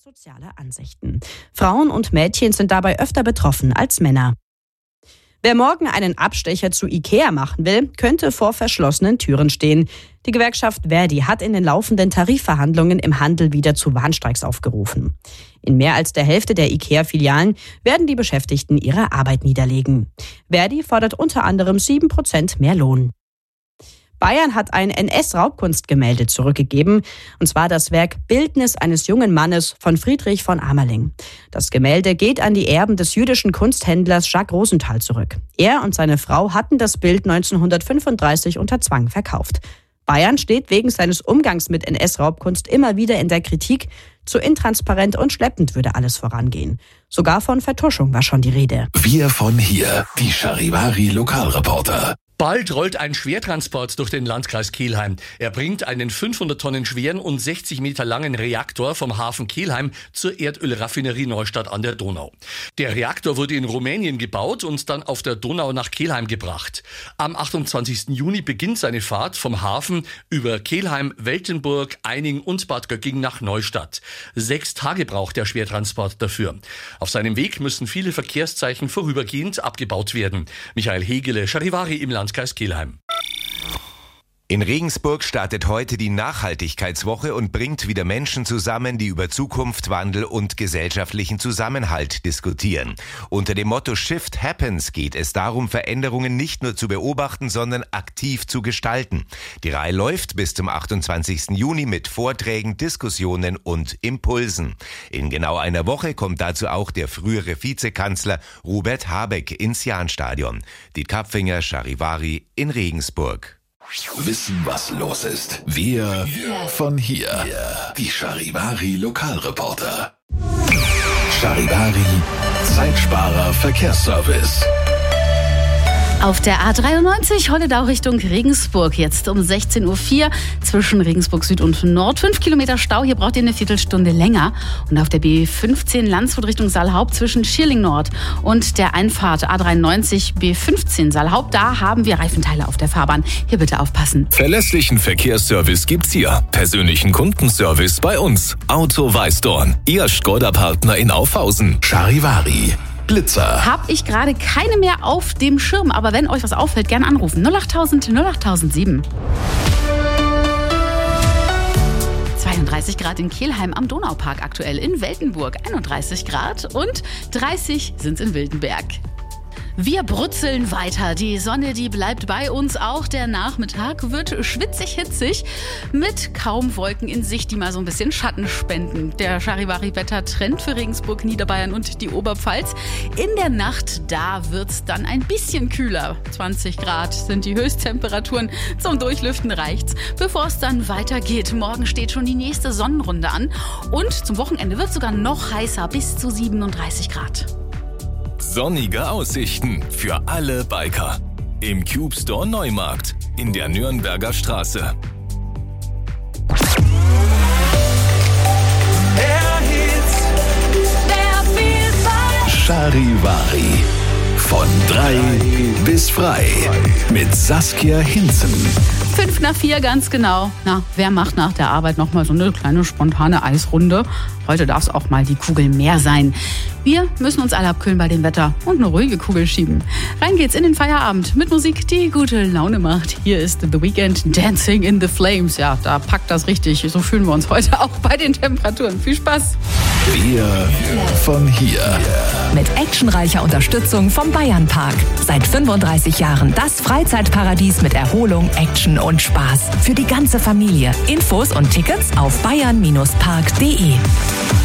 soziale Ansichten. Frauen und Mädchen sind dabei öfter betroffen als Männer. Wer morgen einen Abstecher zu IKEA machen will, könnte vor verschlossenen Türen stehen. Die Gewerkschaft Verdi hat in den laufenden Tarifverhandlungen im Handel wieder zu Warnstreiks aufgerufen. In mehr als der Hälfte der IKEA-Filialen werden die Beschäftigten ihre Arbeit niederlegen. Verdi fordert unter anderem 7% mehr Lohn. Bayern hat ein NS-Raubkunstgemälde zurückgegeben, und zwar das Werk Bildnis eines jungen Mannes von Friedrich von Amerling. Das Gemälde geht an die Erben des jüdischen Kunsthändlers Jacques Rosenthal zurück. Er und seine Frau hatten das Bild 1935 unter Zwang verkauft. Bayern steht wegen seines Umgangs mit NS-Raubkunst immer wieder in der Kritik. Zu intransparent und schleppend würde alles vorangehen. Sogar von Vertuschung war schon die Rede. Wir von hier, die Charivari Lokalreporter. Bald rollt ein Schwertransport durch den Landkreis Kelheim. Er bringt einen 500 Tonnen schweren und 60 Meter langen Reaktor vom Hafen Kelheim zur Erdölraffinerie Neustadt an der Donau. Der Reaktor wurde in Rumänien gebaut und dann auf der Donau nach Kelheim gebracht. Am 28. Juni beginnt seine Fahrt vom Hafen über Kelheim, Weltenburg, Eining und Bad Gögging nach Neustadt. 6 Tage braucht der Schwertransport dafür. Auf seinem Weg müssen viele Verkehrszeichen vorübergehend abgebaut werden. Michael Hegele, Charivari im Landkreis Kelheim. In Regensburg startet heute die Nachhaltigkeitswoche und bringt wieder Menschen zusammen, die über Zukunft, Wandel und gesellschaftlichen Zusammenhalt diskutieren. Unter dem Motto Shift Happens geht es darum, Veränderungen nicht nur zu beobachten, sondern aktiv zu gestalten. Die Reihe läuft bis zum 28. Juni mit Vorträgen, Diskussionen und Impulsen. In genau einer Woche kommt dazu auch der frühere Vizekanzler Robert Habeck ins Jahnstadion. Die Kapfinger, Charivari in Regensburg. Wissen, was los ist. Wir von hier. Die Charivari Lokalreporter. Charivari Zeitsparer Verkehrsservice. Auf der A93 Holledau Richtung Regensburg, jetzt um 16.04 Uhr zwischen Regensburg Süd und Nord. 5 Kilometer Stau, hier braucht ihr eine Viertelstunde länger. Und auf der B15 Landshut Richtung Saalhaupt zwischen Schierling Nord und der Einfahrt A93 B15 Saalhaupt, da haben wir Reifenteile auf der Fahrbahn. Hier bitte aufpassen. Verlässlichen Verkehrsservice gibt's hier. Persönlichen Kundenservice bei uns. Auto Weißdorn, Ihr Skoda-Partner in Aufhausen. Charivari. Blitzer. Hab ich gerade keine mehr auf dem Schirm, aber wenn euch was auffällt, gerne anrufen. 08000 08007. 32 Grad in Kelheim am Donaupark aktuell, in Weltenburg 31 Grad und 30 sind es in Wildenberg. Wir brutzeln weiter. Die Sonne, die bleibt bei uns. Auch der Nachmittag wird schwitzig-hitzig mit kaum Wolken in Sicht, die mal so ein bisschen Schatten spenden. Der Charivari-Wetter-Trend für Regensburg, Niederbayern und die Oberpfalz. In der Nacht, da wird's dann ein bisschen kühler. 20 Grad sind die Höchsttemperaturen. Zum Durchlüften reicht's. Bevor es dann weitergeht, morgen steht schon die nächste Sonnenrunde an. Und zum Wochenende wird es sogar noch heißer, bis zu 37 Grad. Sonnige Aussichten für alle Biker. Im Cube Store Neumarkt in der Nürnberger Straße. Charivari. Von 3 bis frei. Mit Saskia Hinzen. 3:55, ganz genau. Na, wer macht nach der Arbeit noch mal so eine kleine spontane Eisrunde? Heute darf es auch mal die Kugel mehr sein. Wir müssen uns alle abkühlen bei dem Wetter und eine ruhige Kugel schieben. Rein geht's in den Feierabend mit Musik, die gute Laune macht. Hier ist The Weeknd, Dancing in the Flames. Ja, da packt das richtig. So fühlen wir uns heute auch bei den Temperaturen. Viel Spaß. Wir von hier. Mit actionreicher Unterstützung vom Bayernpark. Seit 35 Jahren das Freizeitparadies mit Erholung, Action und Spaß. Für die ganze Familie. Infos und Tickets auf bayern-park.de.